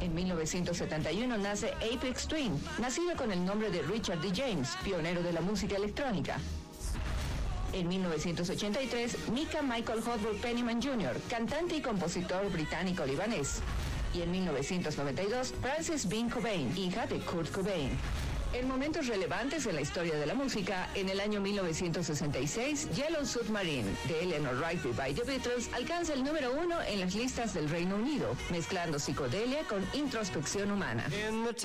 En 1971 nace Aphex Twin, nacido con el nombre de Richard D. James, pionero de la música electrónica. En 1983, Mika Michael Hotwell Pennyman Jr., cantante y compositor británico-libanés. Y en 1992, Frances Bean Cobain, hija de Kurt Cobain. En momentos relevantes en la historia de la música, en el año 1966, Yellow Submarine, de Eleanor Rigby by the Beatles, alcanza el número 1 en las listas del Reino Unido, mezclando psicodelia con introspección humana.